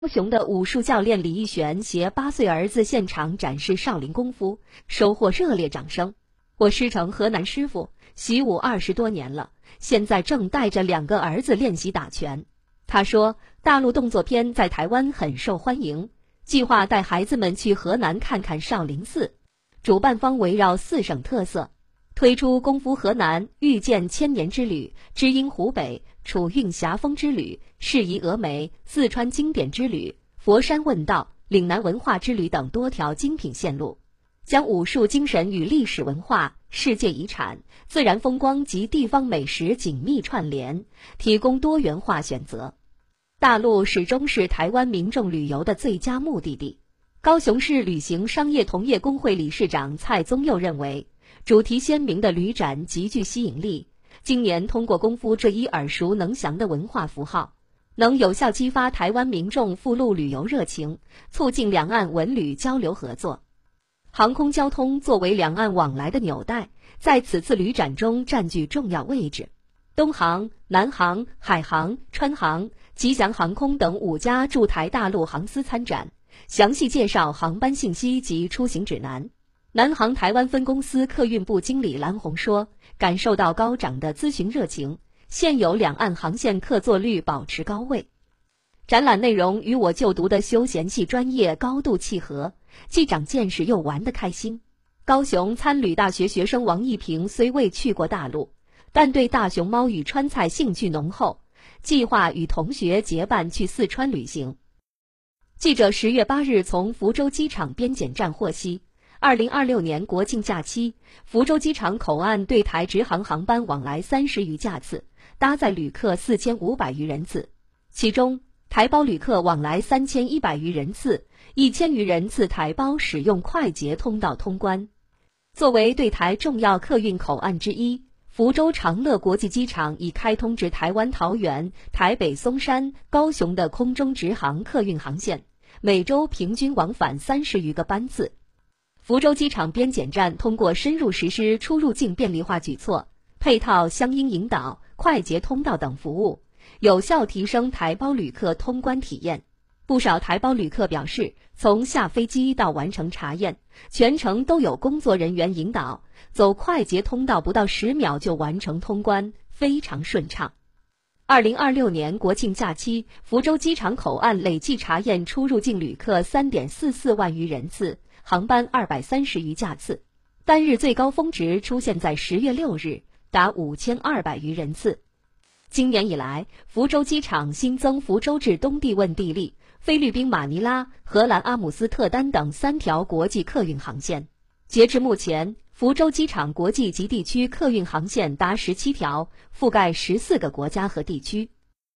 高雄的武术教练李义璇携8岁儿子现场展示少林功夫，收获热烈掌声。我师承河南师傅，习武20多年了，现在正带着2个儿子练习打拳。他说，大陆动作片在台湾很受欢迎，计划带孩子们去河南看看少林寺。主办方围绕4省特色，推出功夫河南、遇见千年之旅、知音湖北、楚韵霞风之旅、适宜峨眉、四川经典之旅、佛山问道、岭南文化之旅等多条精品线路，将武术精神与历史文化、世界遗产、自然风光及地方美食紧密串联，提供多元化选择。大陆始终是台湾民众旅游的最佳目的地。高雄市旅行商业同业工会理事长蔡宗佑认为，主题鲜明的旅展极具吸引力。今年通过功夫这一耳熟能详的文化符号，能有效激发台湾民众赴陆旅游热情，促进两岸文旅交流合作。航空交通作为两岸往来的纽带，在此次旅展中占据重要位置。东航、南航、海航、川航、吉祥航空等5家驻台大陆航司参展，详细介绍航班信息及出行指南。南航台湾分公司客运部经理蓝红说，感受到高涨的咨询热情，现有两岸航线客座率保持高位。展览内容与我就读的休闲系专业高度契合，既长见识又玩得开心。高雄参旅大学学生王一平虽未去过大陆，但对大熊猫与川菜兴趣浓厚，计划与同学结伴去四川旅行。记者10月8日从福州机场边检站获悉，2026年国庆假期，福州机场口岸对台直航航班往来30余架次，搭载旅客4500余人次，其中台胞旅客往来3100余人次，1000余人次台胞使用快捷通道通关。作为对台重要客运口岸之一，福州长乐国际机场已开通至台湾桃园、台北松山、高雄的空中直航客运航线，每周平均往返30余个班次。福州机场边检站通过深入实施出入境便利化举措，配套相应引导、快捷通道等服务，有效提升台胞旅客通关体验。不少台胞旅客表示，从下飞机到完成查验，全程都有工作人员引导，走快捷通道不到10秒就完成通关，非常顺畅。2026年国庆假期，福州机场口岸累计查验出入境旅客3.44万余人次，航班230余架次，单日最高峰值出现在10月6日，达5200余人次。今年以来，福州机场新增福州至东帝汶地利、菲律宾马尼拉、荷兰阿姆斯特丹等3条国际客运航线。截至目前，福州机场国际及地区客运航线达17条，覆盖14个国家和地区。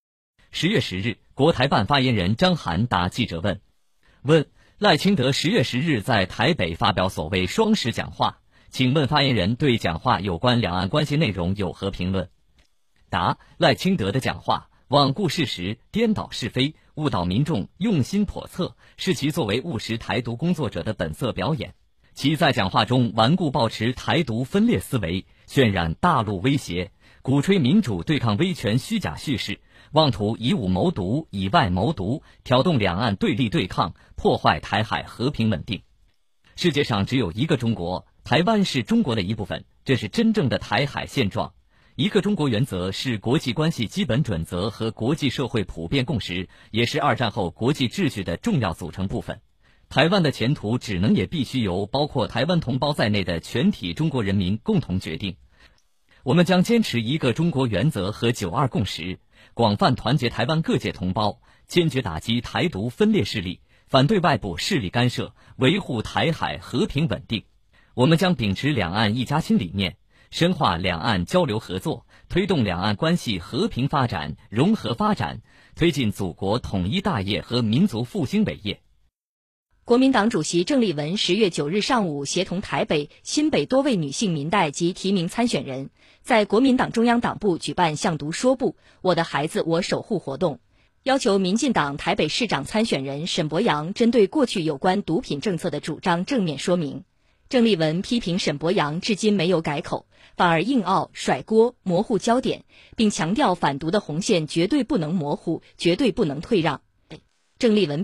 10月10日，国台办发言人张涵答记者问赖清德10月10日在台北发表所谓双十讲话，请问发言人对讲话有关两岸关系内容有何评论？答：赖清德的讲话罔顾事实、颠倒是非、误导民众，用心叵测，是其作为务实台独工作者的本色表演。其在讲话中顽固抱持台独分裂思维，渲染大陆威胁，鼓吹民主对抗威权虚假叙事，妄图以武谋独、以外谋独，挑动两岸对立对抗，破坏台海和平稳定。世界上只有一个中国，台湾是中国的一部分，这是真正的台海现状。一个中国原则是国际关系基本准则和国际社会普遍共识，也是2战后国际秩序的重要组成部分。台湾的前途只能也必须由包括台湾同胞在内的全体中国人民共同决定。我们将坚持一个中国原则和9·2共识，广泛团结台湾各界同胞，坚决打击台独分裂势力，反对外部势力干涉，维护台海和平稳定。我们将秉持两岸一家亲理念，深化两岸交流合作，推动两岸关系和平发展、融合发展，推进祖国统一大业和民族复兴伟业。 国民党主席郑丽文10月9日上午协同台北、新北多位女性民代及提名参选人，在国民党中央党部举办向读说部我的孩子我守护活动，要求民进党台北市长参选人沈伯洋针对过去有关毒品政策的主张正面说明。郑丽文批评沈伯洋至今没有改口，反而硬拗、甩锅、模糊焦点，并强调反毒的红线绝对不能模糊，绝对不能退让。 郑丽文